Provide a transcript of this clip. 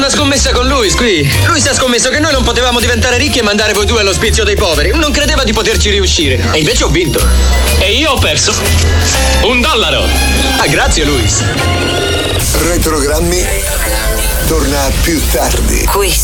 scommessa con Luis qui. Lui si è scommesso che noi non potevamo diventare ricchi e mandare voi due all'ospizio dei poveri. Non credeva di poterci riuscire. E invece ho vinto. E io ho perso $1. Ah, grazie Luis. Retrogrammi torna più tardi. Qui